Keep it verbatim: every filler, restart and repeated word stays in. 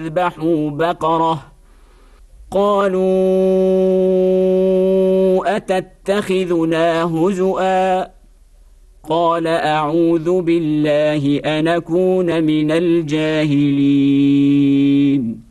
يذبحوا بقرة قالوا أتتخذنا هزؤا قال أعوذ بالله أن أكون من الجاهلين